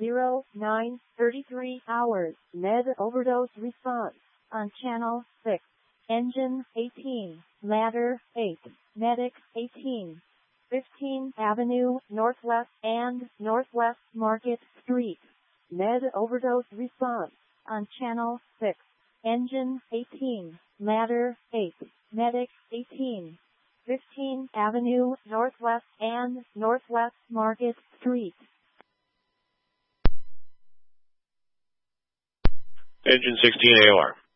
09:33 hours. Med overdose response on channel 6. Engine 18, ladder 8, medic 18. 15th Avenue Northwest and Northwest Market Street. Med overdose response on channel 6. Engine 18, ladder 8, medic 18. 15th Avenue Northwest and Northwest Market Street. Engine 16 AOR.